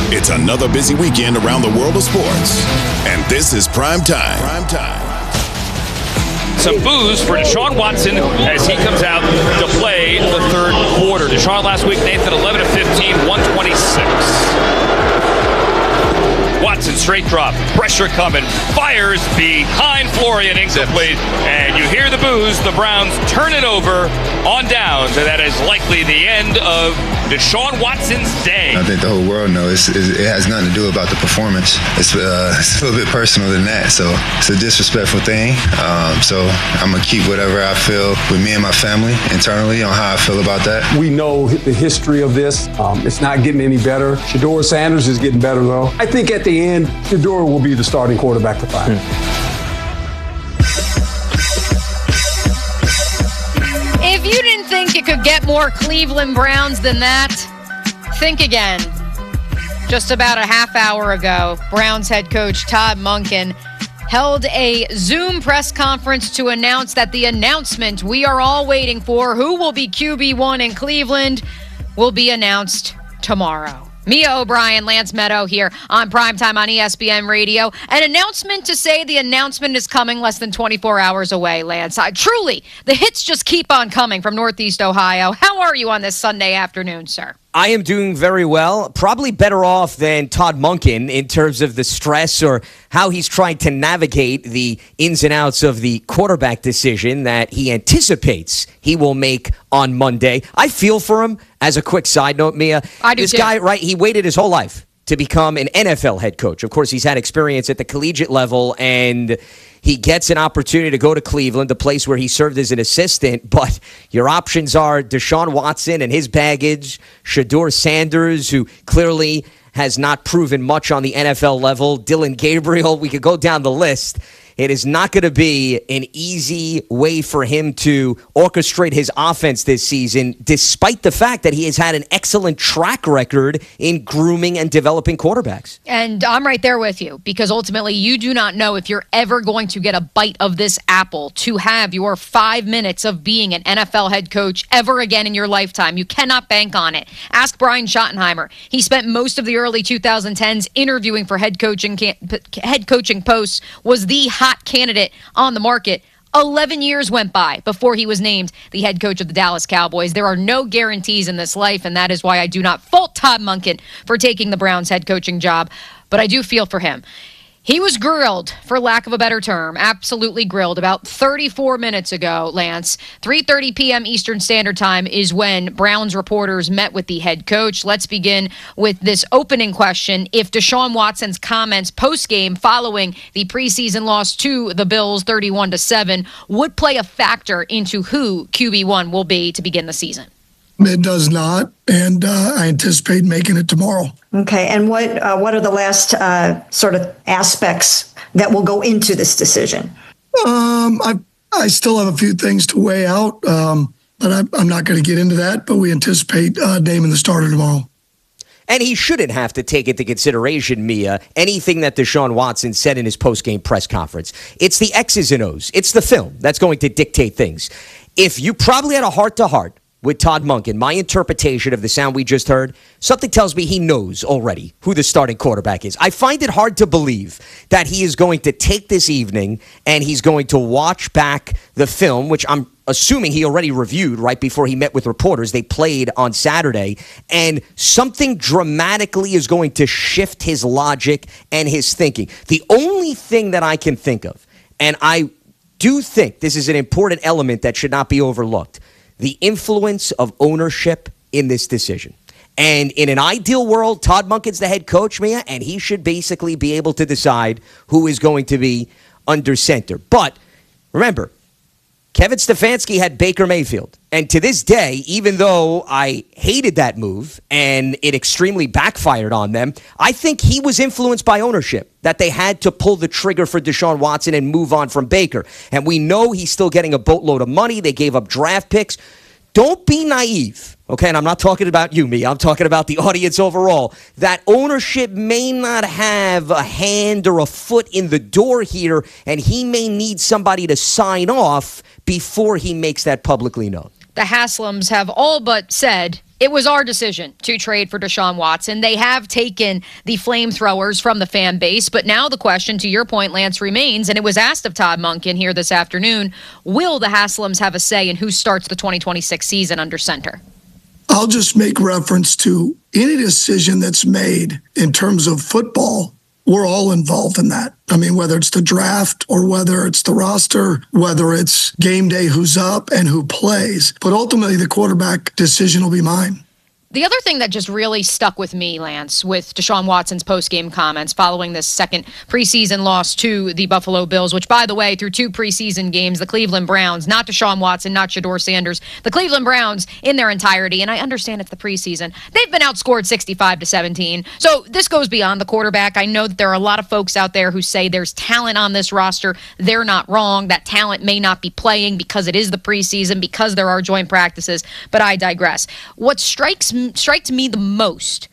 It's another busy weekend around the world of sports. And this is Prime Time. Some boos for Deshaun Watson as he comes out to play the third quarter. Deshaun last week, Nathan, 11 of 15, 126. Watson straight drop, pressure coming, fires behind Florian incomplete, and you hear the boos. The Browns turn it over on downs, and that is likely the end of Deshaun Watson's day. I think the whole world knows it has nothing to do about the performance. It's a little bit personal than that, so it's a disrespectful thing. So I'm going to keep whatever I feel with me and my family internally on how I feel about that. We know the history of this. It's not getting any better. Shedeur Sanders is getting better, though. I think at the end, Shedeur will be the starting quarterback for 5. If you didn't think it could get more Cleveland Browns than that, think again. Just about a half hour ago, Browns head coach Todd Monken held a Zoom press conference to announce that the announcement we are all waiting for, who will be QB1 in Cleveland, will be announced tomorrow. Mia O'Brien, Lance Meadow here on Primetime on ESPN Radio. An announcement to say the announcement is coming less than 24 hours away, Lance. Truly, the hits just keep on coming from Northeast Ohio. How are you on this Sunday afternoon, sir? I am doing very well. Probably better off than Todd Monken in terms of the stress or how he's trying to navigate the ins and outs of the quarterback decision that he anticipates he will make on Monday. I feel for him. As a quick side note, Mia, I do this too. guy, right, he waited his whole life to become an NFL head coach. Of course, he's had experience at the collegiate level, and he gets an opportunity to go to Cleveland, the place where he served as an assistant. But your options are Deshaun Watson and his baggage, Shedeur Sanders, who clearly has not proven much on the NFL level, Dillon Gabriel. We could go down the list. It is not going to be an easy way for him to orchestrate his offense this season, despite the fact that he has had an excellent track record in grooming and developing quarterbacks. And I'm right there with you, because ultimately you do not know if you're ever going to get a bite of this apple to have your 5 minutes of being an NFL head coach ever again in your lifetime. You cannot bank on it. Ask Brian Schottenheimer. He spent most of the early 2010s interviewing for head coaching posts, was the hot candidate on the market. 11 years went by before he was named the head coach of the Dallas Cowboys. There are no guarantees in this life, and that is why I do not fault Todd Monken for taking the Browns head coaching job, but I do feel for him. He was grilled, for lack of a better term, absolutely grilled, about 34 minutes ago, Lance. 3:30 p.m. Eastern Standard Time is when Browns reporters met with the head coach. Let's begin with this opening question. If Deshaun Watson's comments post-game following the preseason loss to the Bills 31-7 would play a factor into who QB1 will be to begin the season. It does not, and I anticipate making it tomorrow. Okay, and what are the last sort of aspects that will go into this decision? I still have a few things to weigh out, but I'm not going to get into that. But we anticipate naming the starter tomorrow. And he shouldn't have to take into consideration, Mia, anything that Deshaun Watson said in his post-game press conference. It's the X's and O's. It's the film that's going to dictate things. If you probably had a heart-to-heart with Todd Monken, my interpretation of the sound we just heard, something tells me he knows already who the starting quarterback is. I find it hard to believe that he is going to take this evening and he's going to watch back the film, which I'm assuming he already reviewed right before he met with reporters. They played on Saturday, and something dramatically is going to shift his logic and his thinking. The only thing that I can think of, and I do think this is an important element that should not be overlooked, the influence of ownership in this decision. And in an ideal world, Todd Monken's the head coach, Mia, and he should basically be able to decide who is going to be under center. But remember, Kevin Stefanski had Baker Mayfield. And to this day, even though I hated that move and it extremely backfired on them, I think he was influenced by ownership, that they had to pull the trigger for Deshaun Watson and move on from Baker. And we know he's still getting a boatload of money. They gave up draft picks. Don't be naive, okay? And I'm not talking about you, me. I'm talking about the audience overall. That ownership may not have a hand or a foot in the door here, and he may need somebody to sign off before he makes that publicly known. The Haslams have all but said It was our decision to trade for Deshaun Watson. They have taken the flamethrowers from the fan base, but now the question, to your point, Lance, remains, and it was asked of Todd Monken here this afternoon, will the Haslams have a say in who starts the 2026 season under center? I'll just make reference to any decision that's made in terms of football. We're all involved in that. I mean, whether it's the draft or whether it's the roster, whether it's game day, who's up and who plays. But ultimately, the quarterback decision will be mine. The other thing that just really stuck with me, Lance, with Deshaun Watson's post-game comments following this second preseason loss to the Buffalo Bills, which, by the way, through 2 preseason games, the Cleveland Browns, not Deshaun Watson, not Shedeur Sanders, the Cleveland Browns in their entirety, and I understand it's the preseason, they've been outscored 65-17. So this goes beyond the quarterback. I know that there are a lot of folks out there who say there's talent on this roster. They're not wrong. That talent may not be playing because it is the preseason, because there are joint practices, but I digress. What struck me the most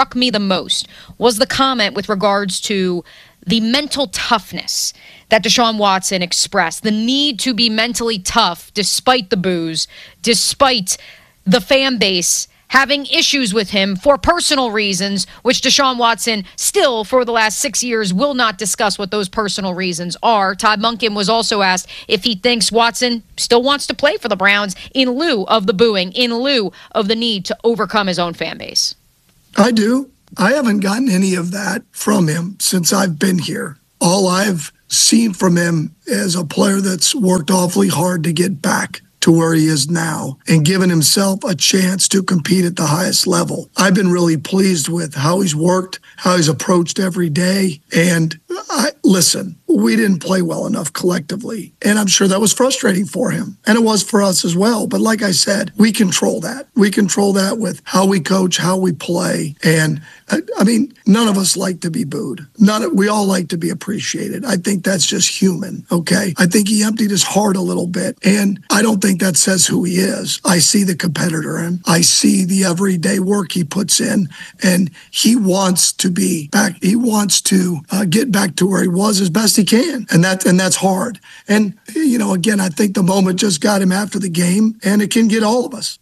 was the comment with regards to the mental toughness that Deshaun Watson expressed, the need to be mentally tough despite the boos, despite the fan base having issues with him for personal reasons, which Deshaun Watson still, for the last 6 years, will not discuss what those personal reasons are. Todd Monken was also asked if he thinks Watson still wants to play for the Browns in lieu of the booing, in lieu of the need to overcome his own fan base. I do. I haven't gotten any of that from him since I've been here. All I've seen from him is a player that's worked awfully hard to get back to where he is now and given himself a chance to compete at the highest level. I've been really pleased with how he's worked, how he's approached every day. And listen, we didn't play well enough collectively. And I'm sure that was frustrating for him. And it was for us as well. But like I said, we control that. We control that with how we coach, how we play. And I mean, none of us like to be booed. We all like to be appreciated. I think that's just human, okay? I think he emptied his heart a little bit, and I don't think that says who he is. I see the competitor in him. I see the everyday work he puts in, and he wants to be back. He wants to get back to where he was as best he can, and that's hard. And, you know, again, I think the moment just got him after the game, and it can get all of us.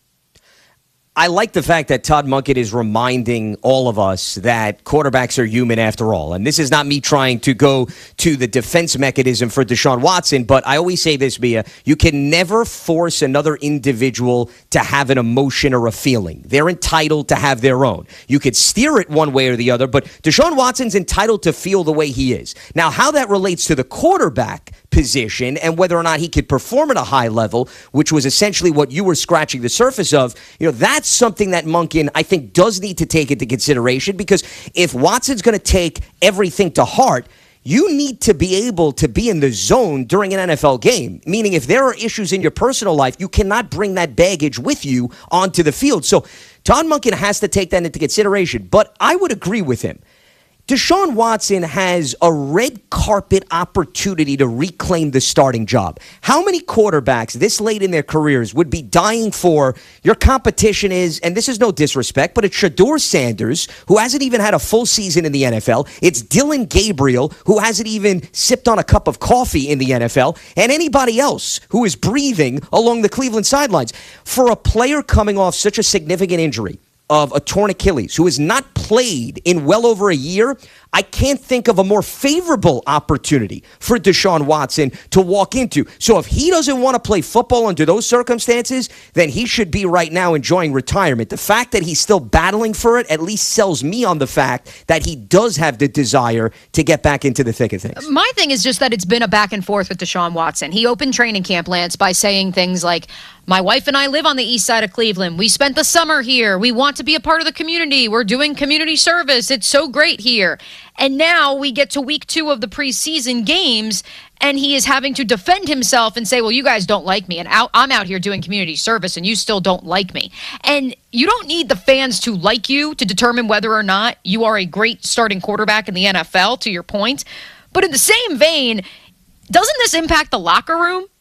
I like the fact that Todd Monken is reminding all of us that quarterbacks are human after all. And this is not me trying to go to the defense mechanism for Deshaun Watson, but I always say this, Mia, you can never force another individual to have an emotion or a feeling. They're entitled to have their own. You could steer it one way or the other, but Deshaun Watson's entitled to feel the way he is. Now, how that relates to the quarterback position and whether or not he could perform at a high level, which was essentially what you were scratching the surface of, you know, that's something that Monken, I think, does need to take into consideration, because if Watson's going to take everything to heart, you need to be able to be in the zone during an NFL game, meaning if there are issues in your personal life, you cannot bring that baggage with you onto the field. So Todd Monken has to take that into consideration, but I would agree with him. Deshaun Watson has a red carpet opportunity to reclaim the starting job. How many quarterbacks this late in their careers would be dying for your competition is, and this is no disrespect, but it's Shedeur Sanders, who hasn't even had a full season in the NFL. It's Dillon Gabriel, who hasn't even sipped on a cup of coffee in the NFL, and anybody else who is breathing along the Cleveland sidelines. For a player coming off such a significant injury of a torn Achilles, who has not played in well over a year, I can't think of a more favorable opportunity for Deshaun Watson to walk into. So if he doesn't want to play football under those circumstances, then he should be right now enjoying retirement. The fact that he's still battling for it at least sells me on the fact that he does have the desire to get back into the thick of things. My thing is just that it's been a back and forth with Deshaun Watson. He opened training camp, Lance, by saying things like, my wife and I live on the east side of Cleveland. We spent the summer here. We want to be a part of the community. We're doing community service. It's so great here. And now we get to week 2 of the preseason games, and he is having to defend himself and say, well, you guys don't like me, and I'm out here doing community service, and you still don't like me. And you don't need the fans to like you to determine whether or not you are a great starting quarterback in the NFL, to your point. But in the same vein, doesn't this impact the locker room?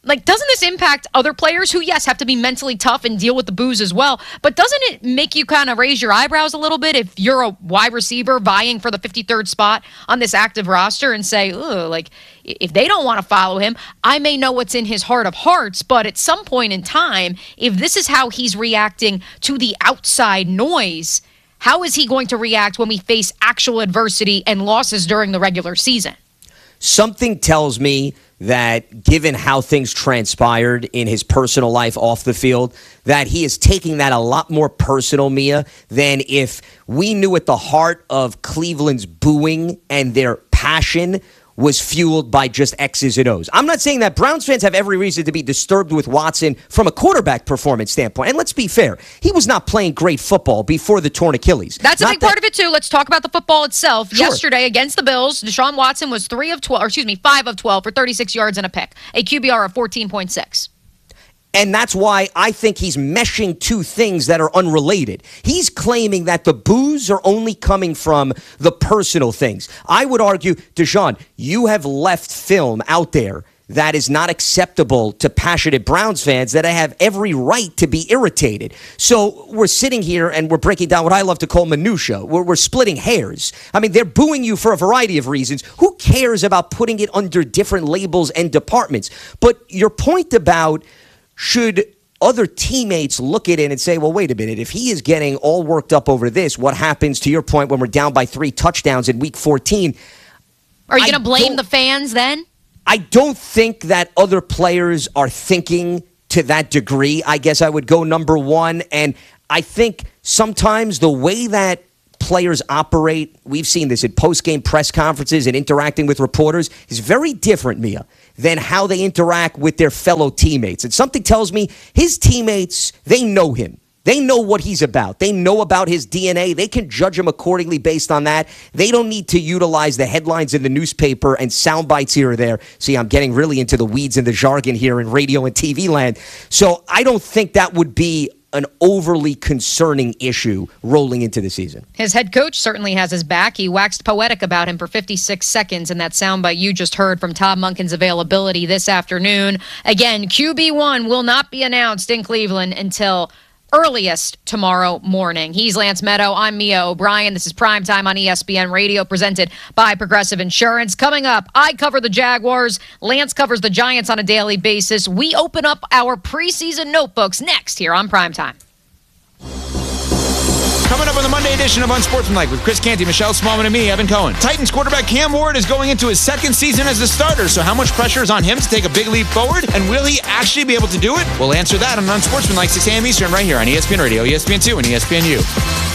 Like, doesn't this impact other players who, yes, have to be mentally tough and deal with the boos as well? But doesn't it make you kind of raise your eyebrows a little bit if you're a wide receiver vying for the 53rd spot on this active roster and say, ooh, like, if they don't want to follow him, I may know what's in his heart of hearts, but at some point in time, if this is how he's reacting to the outside noise, how is he going to react when we face actual adversity and losses during the regular season? Something tells me that given how things transpired in his personal life off the field, that he is taking that a lot more personal, Mia, than if we knew at the heart of Cleveland's booing and their passion was fueled by just X's and O's. I'm not saying that Browns fans have every reason to be disturbed with Watson from a quarterback performance standpoint. And let's be fair, he was not playing great football before the torn Achilles. That's a big part of it, too. Let's talk about the football itself. Sure. Yesterday against the Bills, Deshaun Watson was 5 of 12 for 36 yards and a pick, a QBR of 14.6. And that's why I think he's meshing two things that are unrelated. He's claiming that the boos are only coming from the personal things. I would argue, Deshaun, you have left film out there that is not acceptable to passionate Browns fans that have every right to be irritated. So we're sitting here and we're breaking down what I love to call minutia. We're splitting hairs. I mean, they're booing you for a variety of reasons. Who cares about putting it under different labels and departments? But your point about should other teammates look at it and say, well, wait a minute, if he is getting all worked up over this, what happens, to your point, when we're down by 3 touchdowns in week 14? Are you going to blame the fans then? I don't think that other players are thinking to that degree. I guess I would go number one. And I think sometimes the way that players operate, we've seen this at post-game press conferences and interacting with reporters, is very different, Mia, than how they interact with their fellow teammates. And something tells me his teammates, they know him. They know what he's about. They know about his DNA. They can judge him accordingly based on that. They don't need to utilize the headlines in the newspaper and sound bites here or there. See, I'm getting really into the weeds and the jargon here in radio and TV land. So I don't think that would be an overly concerning issue rolling into the season. His head coach certainly has his back. He waxed poetic about him for 56 seconds in that soundbite you just heard from Todd Monken's availability this afternoon. Again, QB1 will not be announced in Cleveland until earliest tomorrow morning. He's Lance Meadow. I'm Mia O'Brien. This is Primetime on ESPN Radio, presented by Progressive Insurance. Coming up, I cover the Jaguars. Lance covers the Giants on a daily basis. We open up our preseason notebooks next here on Primetime. Coming up on the Monday edition of Unsportsmanlike with Chris Canty, Michelle Smallman, and me, Evan Cohen. Titans quarterback Cam Ward is going into his second season as the starter, so how much pressure is on him to take a big leap forward? And will he actually be able to do it? We'll answer that on Unsportsmanlike, 6 a.m. Eastern, right here on ESPN Radio, ESPN2, and ESPNU.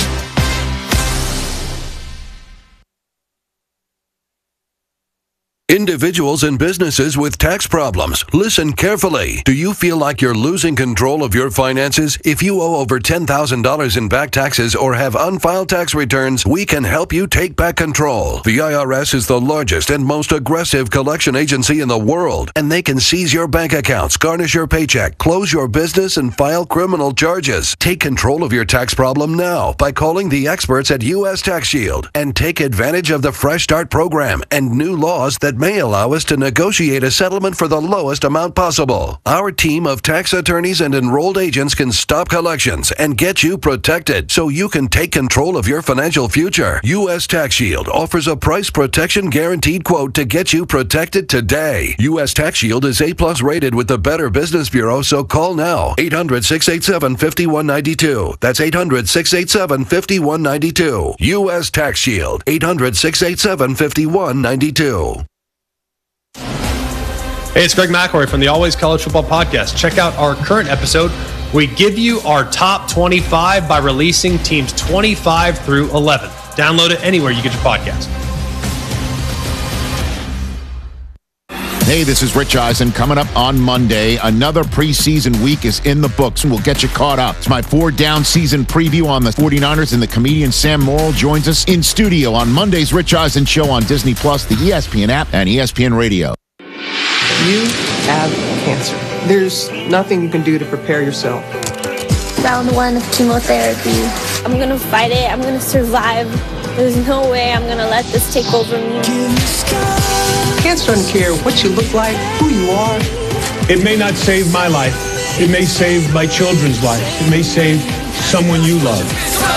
Individuals and businesses with tax problems, listen carefully. Do you feel like you're losing control of your finances? If you owe over $10,000 in back taxes or have unfiled tax returns, we can help you take back control. The IRS is the largest and most aggressive collection agency in the world, and they can seize your bank accounts, garnish your paycheck, close your business, and file criminal charges. Take control of your tax problem now by calling the experts at U.S. Tax Shield and take advantage of the Fresh Start program and new laws that may allow us to negotiate a settlement for the lowest amount possible. Our team of tax attorneys and enrolled agents can stop collections and get you protected so you can take control of your financial future. U.S. Tax Shield offers a price protection guaranteed quote to get you protected today. U.S. Tax Shield is A+ rated with the Better Business Bureau, so call now. 800-687-5192. That's 800-687-5192. U.S. Tax Shield. 800-687-5192. Hey, it's Greg McElroy from the Always College Football Podcast. Check out our current episode. We give you our top 25 by releasing teams 25 through 11. Download it anywhere you get your podcast. Hey, this is Rich Eisen. Coming up on Monday, another preseason week is in the books, and we'll get you caught up. It's my 4-down season preview on the 49ers, and the comedian Sam Morrill joins us in studio on Monday's Rich Eisen Show on Disney+, the ESPN app, and ESPN Radio. You have cancer. There's nothing you can do to prepare yourself. Round 1 of chemotherapy. I'm going to fight it. I'm going to survive. There's no way I'm going to let this take over me. Cancer doesn't care what you look like, who you are. It may not save my life. It may save my children's life. It may save someone you love.